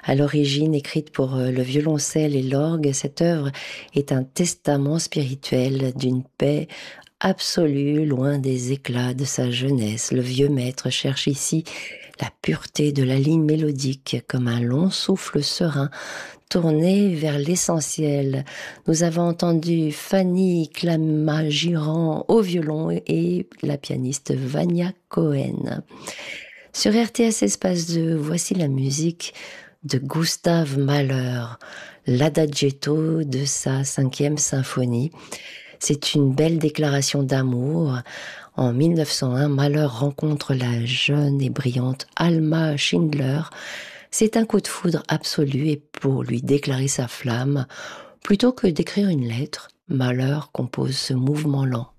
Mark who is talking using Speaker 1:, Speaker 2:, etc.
Speaker 1: À l'origine écrite pour le violoncelle et l'orgue, cette œuvre est un testament spirituel d'une paix absolue, loin des éclats de sa jeunesse. Le vieux maître cherche ici la pureté de la ligne mélodique comme un long souffle serein tourné vers l'essentiel. Nous avons entendu Fanny Clamagirand au violon et la pianiste Vania Cohen. Sur RTS Espace 2, voici la musique de Gustave Mahler, l'Adagietto de sa 5e symphonie. C'est une belle déclaration d'amour. En 1901, Mahler rencontre la jeune et brillante Alma Schindler. C'est un coup de foudre absolu et pour lui déclarer sa flamme, plutôt que d'écrire une lettre, Mahler compose ce mouvement lent.